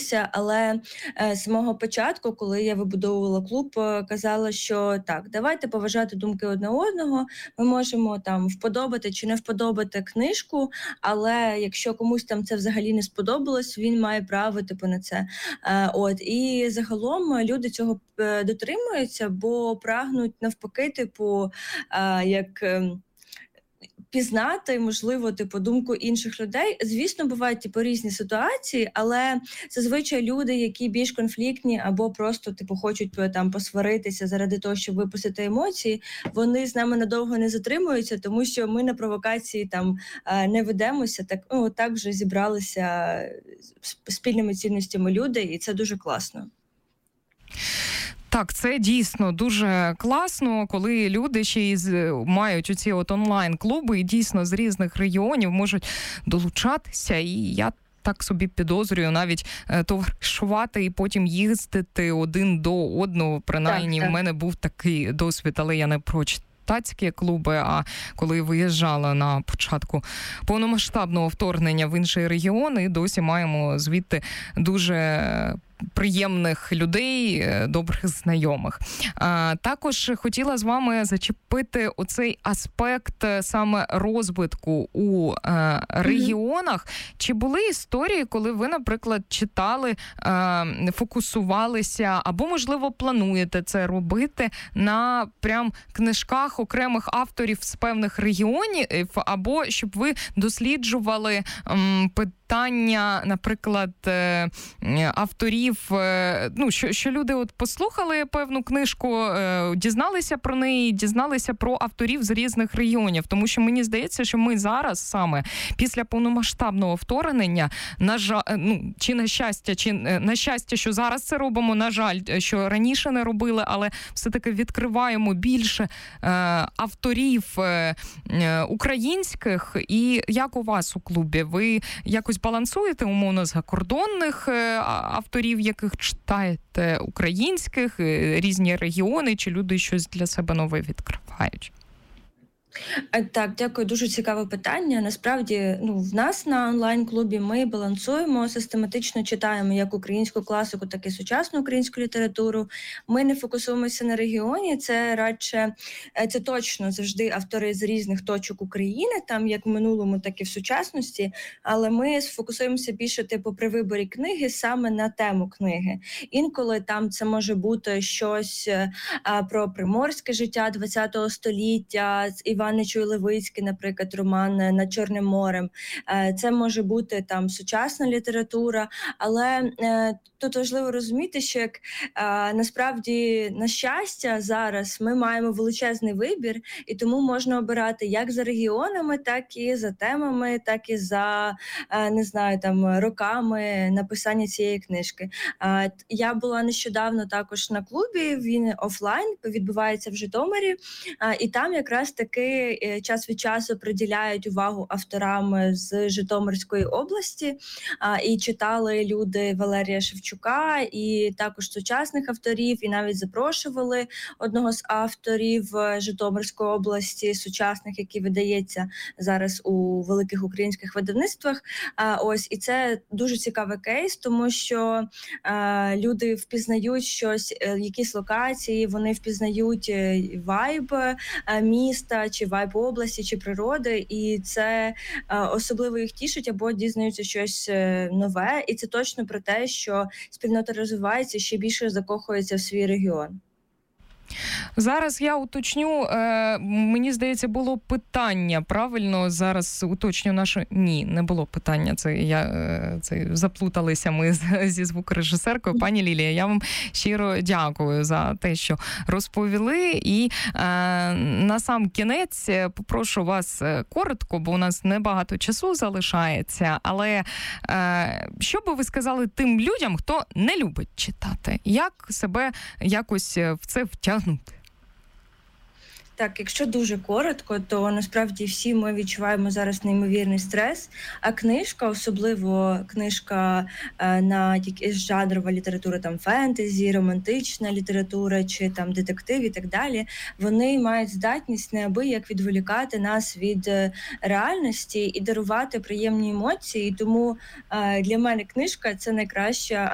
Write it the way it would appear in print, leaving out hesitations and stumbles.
сподобалося, але з самого початку, коли я вибудовувала клуб, казала, що так, давайте поважати думки одне одного. Ми можемо там вподобати чи не вподобати книжку, але якщо комусь там це взагалі не сподобалось, він має право типу на це. І загалом люди цього дотримуються, бо прагнуть навпаки, типу, як. Пізнати, можливо, типу, думку інших людей. Звісно, бувають типу різні ситуації, але зазвичай люди, які більш конфліктні або просто типу хочуть там посваритися заради того, щоб випустити емоції, вони з нами надовго не затримуються, тому що ми на провокації там не ведемося. Так вже зібралися спільними цінностями люди, і це дуже класно. Так, це дійсно дуже класно, коли люди ще й мають оці онлайн-клуби і дійсно з різних регіонів можуть долучатися. І я так собі підозрюю, навіть товаришувати і потім їздити один до одного. Принаймні, в мене був такий досвід, але я не про читацькі клуби, а коли виїжджала на початку повномасштабного вторгнення в інший регіон, і досі маємо звідти дуже приємних людей, добрих знайомих. Також хотіла з вами зачепити оцей аспект саме розвитку у регіонах. Чи були історії, коли ви, наприклад, читали, фокусувалися, або, можливо, плануєте це робити на прям книжках окремих авторів з певних регіонів, або щоб ви досліджували питання, наприклад, авторів, що люди от послухали певну книжку, дізналися про неї, дізналися про авторів з різних регіонів. Тому що мені здається, що ми зараз саме після повномасштабного вторгнення, чи на щастя, що зараз це робимо, на жаль, що раніше не робили, але все-таки відкриваємо більше авторів українських. І як у вас у клубі? Ви якось балансуєте, умовно, закордонних авторів, яких читаєте, українських, різні регіони, чи люди щось для себе нове відкривають? Так, дякую, дуже цікаве питання. Насправді, в нас на онлайн-клубі ми балансуємо, систематично читаємо як українську класику, так і сучасну українську літературу. Ми не фокусуємося на регіоні, це точно завжди автори з різних точок України, там як в минулому, так і в сучасності, але ми сфокусуємося більше при виборі книги саме на тему книги. Інколи там це може бути щось про приморське життя ХХ століття, Іван Нечуй-Левицький, наприклад, роман «Над Чорним морем». Це може бути там сучасна література, але тут важливо розуміти, що насправді, на щастя, зараз ми маємо величезний вибір, і тому можна обирати як за регіонами, так і за темами, так і за, роками написання цієї книжки. Я була нещодавно також на клубі, він офлайн, відбувається в Житомирі, і там якраз таки час від часу приділяють увагу авторам з Житомирської області, і читали люди Валерія Шевчука, і також сучасних авторів, і навіть запрошували одного з авторів Житомирської області, сучасних, який видається зараз у великих українських видавництвах. І це дуже цікавий кейс, тому що люди впізнають щось, якісь локації, вони впізнають вайб міста, чи вайб області, чи природи, і це особливо їх тішить або дізнаються щось нове, і це точно про те, що спільнота розвивається, ще більше закохується в свій регіон. Зараз я уточню, мені здається, було питання, правильно, зараз уточню нашу... Ні, не було питання, заплуталися ми зі звукорежисеркою. Пані Лілія, я вам щиро дякую за те, що розповіли, і на сам кінець попрошу вас коротко, бо у нас небагато часу залишається, але що би ви сказали тим людям, хто не любить читати? Як себе якось в це втягнути? Так, якщо дуже коротко, то насправді всі ми відчуваємо зараз неймовірний стрес, а книжка, особливо книжка на якась жанрова література, там фентезі, романтична література чи там детектив і так далі, вони мають здатність неабияк відволікати нас від реальності і дарувати приємні емоції. І тому для мене книжка – це найкраща